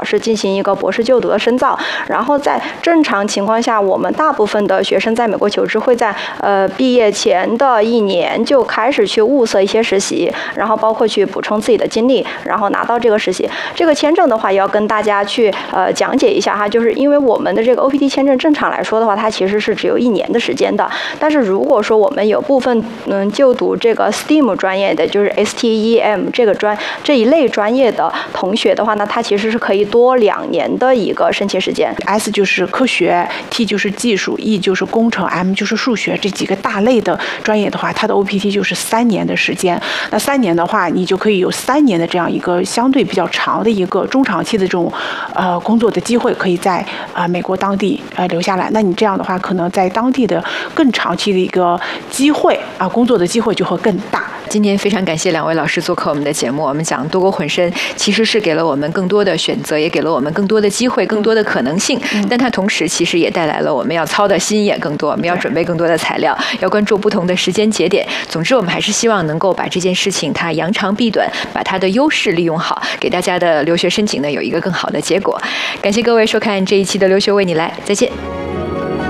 试进行一个博士就读的深造。然后在正常情况下，我们大部分的学生在美国求职会在毕业前的1年就开始去物色一些实习，然后包括去补充自己的经历，然后拿到这个实习。这个签证的话，也要跟大家去讲解一下哈，就是因为我们的这个 OPT 签证正常来说的话，它其实是只有1年的时间的。但是如果说我们有部分就读这个 STEM 专业的，就是 STEM 这一类专业的同学的话呢，它其实是可以多2年的一个申请时间。 S 就是科学 ，T 就是技术 ，E 就是工程 ，M 就是数学，这几个大类的专业的话，它的 OPT 就是3年的时间。那3年的话，你就可以有3年的这样一个相对比较长的一个中长期的这种工作的机会，可以在美国当地留下来。那你这样的话，可能在当地的更长期的一个机会工作的机会就会更大。 今天非常感谢2位老师做客我们的节目。我们讲多国混身，其实是给了我们更多的选择，也给了我们更多的机会，更多的可能性。但它同时其实也带来了我们要操的心也更多，我们要准备更多的材料，要关注不同的时间节点。总之，我们还是希望能够把这件事情它扬长避短，把它的优势利用好，给大家的留学申请呢有一个更好的结果。感谢各位收看这一期的留学为你来，再见。